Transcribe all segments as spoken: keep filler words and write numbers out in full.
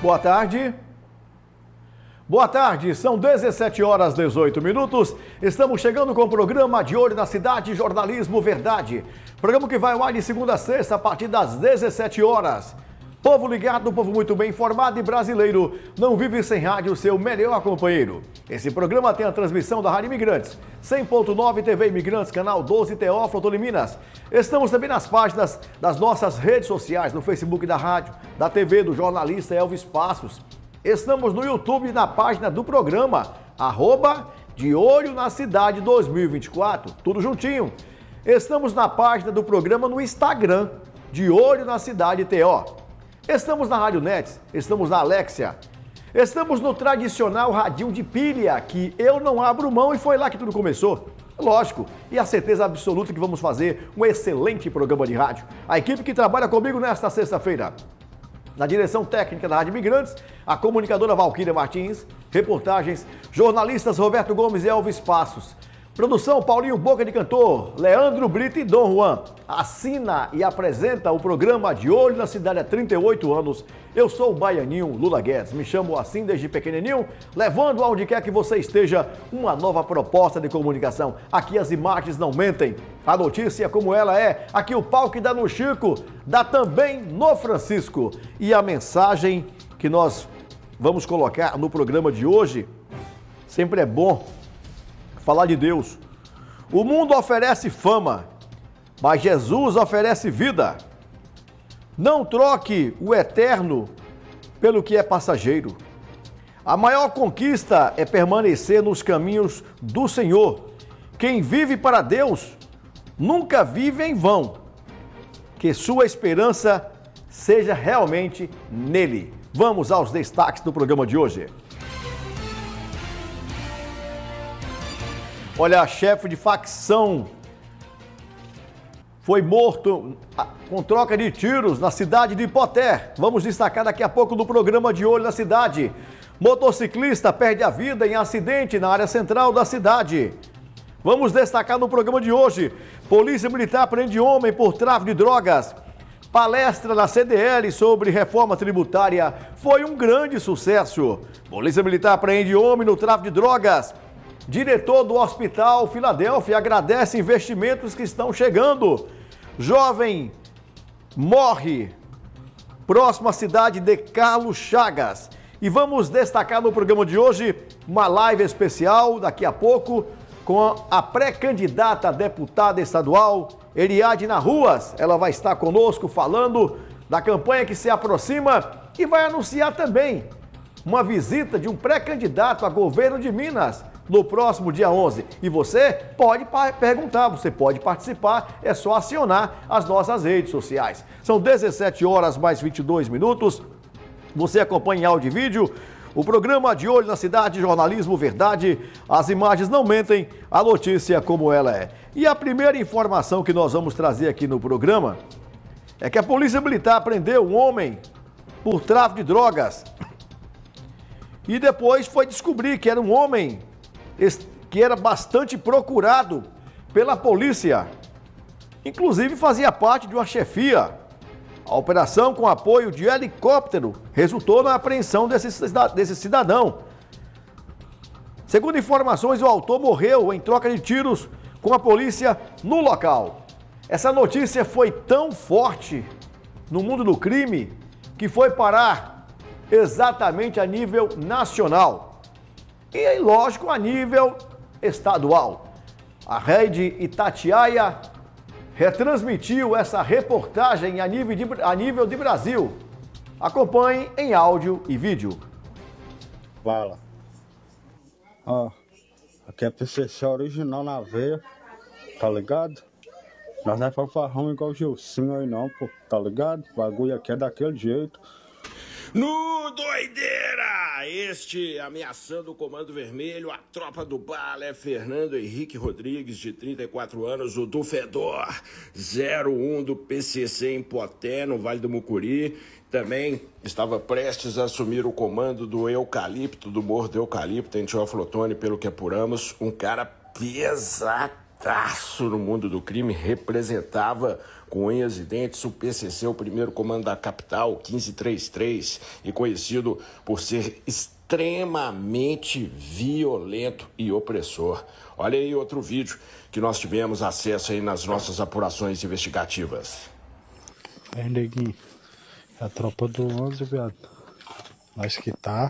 boa tarde. Boa tarde, são dezessete horas e dezoito minutos. Estamos chegando com o programa De Olho na Cidade, Jornalismo Verdade. Programa que vai ao ar de segunda a sexta a partir das dezessete horas. Povo ligado, povo muito bem informado e brasileiro não vive sem rádio, seu melhor companheiro. Esse programa tem a transmissão da Rádio Imigrantes, cem ponto nove T V Imigrantes, canal doze Teófilo Otoni Minas. Estamos também nas páginas das nossas redes sociais, no Facebook da rádio, da T V, do jornalista Elvis Passos. Estamos no YouTube, na página do programa, arroba De Olho na Cidade dois mil e vinte e quatro, tudo juntinho. Estamos na página do programa no Instagram, De Olho na Cidade T O. Estamos na Rádio Nets, estamos na Alexia, estamos no tradicional radinho de pilha, que eu não abro mão e foi lá que tudo começou. Lógico, e a certeza absoluta que vamos fazer um excelente programa de rádio. A equipe que trabalha comigo nesta sexta-feira. Na direção técnica da Rádio Imigrantes, a comunicadora Valquíria Martins, reportagens, jornalistas Roberto Gomes e Elvis Passos. Produção Paulinho Boca de Cantor, Leandro Brito e Dom Juan. Assina e apresenta o programa De Olho na Cidade há trinta e oito anos. Eu sou o baianinho Lula Guedes, me chamo assim desde pequenininho, levando aonde quer que você esteja uma nova proposta de comunicação. Aqui as imagens não mentem, a notícia como ela é, aqui o pau que dá no Chico, dá também no Francisco. E a mensagem que nós vamos colocar no programa de hoje, sempre é bom falar de Deus. O mundo oferece fama, mas Jesus oferece vida. Não troque o eterno pelo que é passageiro. A maior conquista é permanecer nos caminhos do Senhor. Quem vive para Deus nunca vive em vão. Que sua esperança seja realmente nele. Vamos aos destaques do programa de hoje. Olha, chefe de facção foi morto com troca de tiros na cidade de Ipoté. Vamos destacar daqui a pouco no programa De Olho na Cidade. Motociclista perde a vida em acidente na área central da cidade. Vamos destacar no programa de hoje. Polícia Militar prende homem por tráfico de drogas. Palestra na C D L sobre reforma tributária foi um grande sucesso. Polícia Militar prende homem no tráfico de drogas. Diretor do Hospital Filadélfia agradece investimentos que estão chegando. Jovem morre próximo à cidade de Carlos Chagas. E vamos destacar no programa de hoje uma live especial daqui a pouco com a pré-candidata a deputada estadual, Eliadna Ruas. Ela vai estar conosco falando da campanha que se aproxima e vai anunciar também uma visita de um pré-candidato a governo de Minas no próximo dia onze. E você pode perguntar, você pode participar, é só acionar as nossas redes sociais. São dezessete horas mais vinte e dois minutos. Você acompanha em áudio e vídeo o programa De Olho na Cidade, Jornalismo Verdade. As imagens não mentem, a notícia como ela é. E a primeira informação que nós vamos trazer aqui no programa é que a Polícia Militar prendeu um homem por tráfico de drogas. E depois foi descobrir que era um homem que era bastante procurado pela polícia. Inclusive fazia parte de uma chefia. A operação, com apoio de helicóptero, resultou na apreensão desse, desse cidadão. Segundo informações, o autor morreu em troca de tiros com a polícia no local. Essa notícia foi tão forte no mundo do crime que foi parar exatamente a nível nacional. E, lógico, a nível estadual. A Rede Itatiaia retransmitiu essa reportagem a nível de, a nível de Brasil. Acompanhe em áudio e vídeo. Fala. Ó, aqui é P C C original na veia, tá ligado? Nós não é fanfarrão igual o Gilcinho aí não, pô, tá ligado? O bagulho aqui é daquele jeito. No Doideira! Este ameaçando o Comando Vermelho, a tropa do bala é Fernando Henrique Rodrigues, de trinta e quatro anos, o do Fedor, zero um do P C C em Poté, no Vale do Mucuri. Também estava prestes a assumir o comando do Eucalipto, do Morro do Eucalipto, em Teófilo Otoni, pelo que apuramos, um cara pesadaço no mundo do crime, representava com unhas e dentes o P C C, o primeiro comando da capital, quinze trinta e três, e conhecido por ser extremamente violento e opressor. Olha aí outro vídeo que nós tivemos acesso aí nas nossas apurações investigativas. É, neguinho, é a tropa do onze, viado. Nós que tá.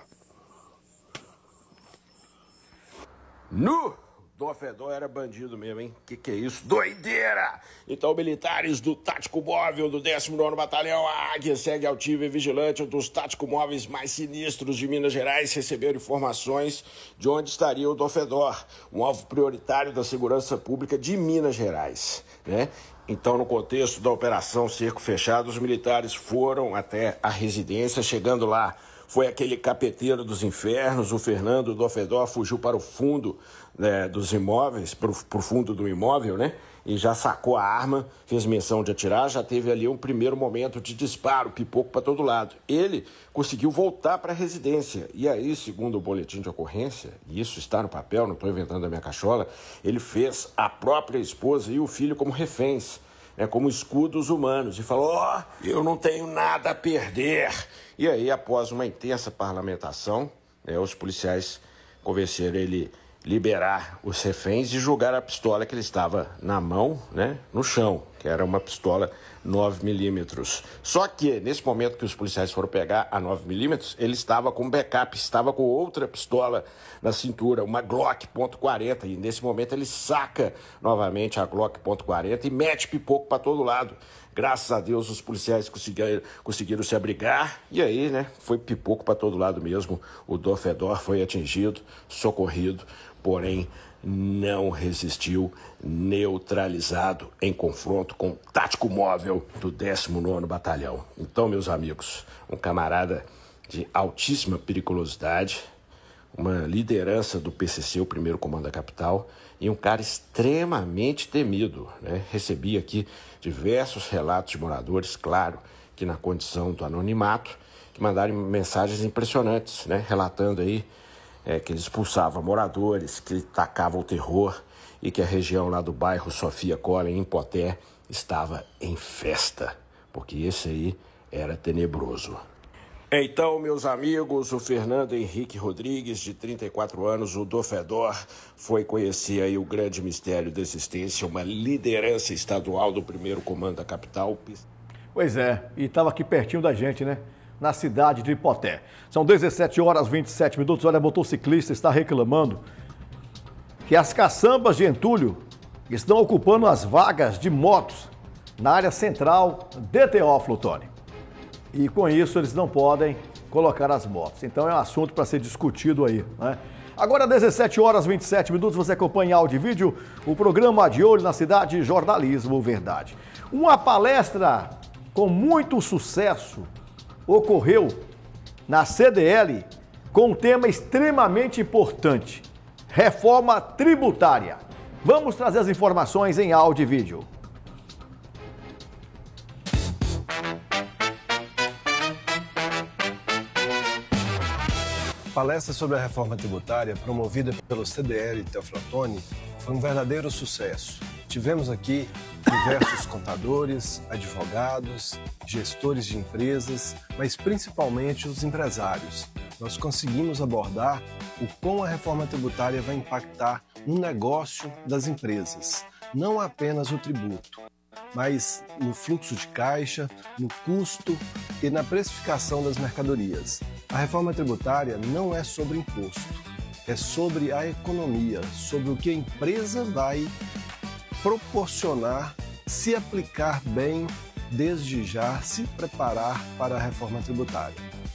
Nu! Dom Fedor era bandido mesmo, hein? Que que é isso? Doideira! Então, militares do Tático Móvel do décimo nono Batalhão Águia segue altivo e vigilante, um dos tático móveis mais sinistros de Minas Gerais, receberam informações de onde estaria o Dom Fedor, um alvo prioritário da segurança pública de Minas Gerais, né? Então, no contexto da Operação Cerco Fechado, os militares foram até a residência. Chegando lá, foi aquele capeteiro dos infernos, o Fernando Dom Fedor fugiu para o fundo, né, dos imóveis, para o fundo do imóvel, né? E já sacou a arma, fez menção de atirar, já teve ali um primeiro momento de disparo, pipoco para todo lado. Ele conseguiu voltar para a residência. E aí, segundo o boletim de ocorrência, e isso está no papel, não estou inventando a minha cachola, ele fez a própria esposa e o filho como reféns, né, como escudos humanos, e falou: ó, oh, eu não tenho nada a perder. E aí, após uma intensa parlamentação, né, os policiais convenceram ele liberar os reféns e jogar a pistola que ele estava na mão, né, no chão, que era uma pistola nove milímetros. Só que, nesse momento que os policiais foram pegar a nove milímetros, ele estava com backup, estava com outra pistola na cintura, uma Glock ponto quarenta, e nesse momento ele saca novamente a Glock ponto quarenta e mete pipoco para todo lado. Graças a Deus os policiais conseguiram, conseguiram se abrigar, e aí, né, foi pipoco para todo lado mesmo. O Dom Fedor foi atingido, socorrido, porém não resistiu, neutralizado em confronto com o tático móvel do décimo nono Batalhão. Então, meus amigos, um camarada de altíssima periculosidade, uma liderança do P C C, o primeiro comando da capital, e um cara extremamente temido, né? Recebi aqui diversos relatos de moradores, claro, que na condição do anonimato, que mandaram mensagens impressionantes, né? Relatando aí é, que ele expulsava moradores, que ele tacava o terror e que a região lá do bairro Sofia Collen, em Poté, estava em festa, porque esse aí era tenebroso. Então, meus amigos, o Fernando Henrique Rodrigues, de trinta e quatro anos, o Dom Fedor, foi conhecer aí o grande mistério da existência, uma liderança estadual do primeiro comando da capital. Pois é, e estava aqui pertinho da gente, né? Na cidade de Poté. São dezessete horas e vinte e sete minutos. Olha, a motociclista está reclamando que as caçambas de entulho estão ocupando as vagas de motos na área central de Teófilo Otoni. E com isso eles não podem colocar as motos. Então é um assunto para ser discutido aí, né? Agora, dezessete horas e vinte e sete minutos, você acompanha em áudio e vídeo o programa De Olho na Cidade, Jornalismo Verdade. Uma palestra com muito sucesso ocorreu na C D L com um tema extremamente importante: reforma tributária. Vamos trazer as informações em áudio e vídeo. A palestra sobre a reforma tributária, promovida pelo C D L Teófilo Otoni, foi um verdadeiro sucesso. Tivemos aqui diversos contadores, advogados, gestores de empresas, mas principalmente os empresários. Nós conseguimos abordar o como a reforma tributária vai impactar no negócio das empresas, não apenas o tributo, mas no fluxo de caixa, no custo e na precificação das mercadorias. A reforma tributária não é sobre imposto, é sobre a economia, sobre o que a empresa vai proporcionar se aplicar bem, desde já se preparar para a reforma tributária.